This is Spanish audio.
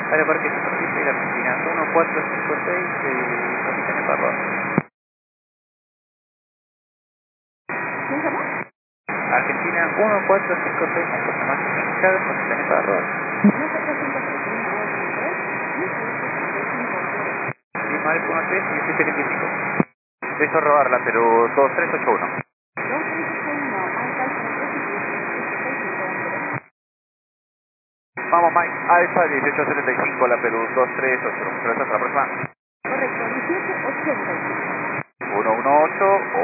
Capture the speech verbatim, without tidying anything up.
Aeroparque Superficie de Argentina, uno cuatro cinco seis, eh, Capitán Eparro. ¿Quién llamó? Argentina uno cuatro cinco seis, Costa Más Hinchada, Capitán Eparro. uno cuatro cinco seis, línea ocho tres, dieciocho setenta y cinco. Lima Alfa uno tres, diecisiete veinticinco. Empezó a robarla, pero dos tres ocho uno. dos tres ocho uno, Mike Alfa tres, dieciocho setenta y cinco. Vamos Mike, Alfa dieciocho setenta y cinco, la Perú dos tres ocho uno. Gracias, hasta la próxima. Correcto, dieciocho ochenta y cinco. uno uno ocho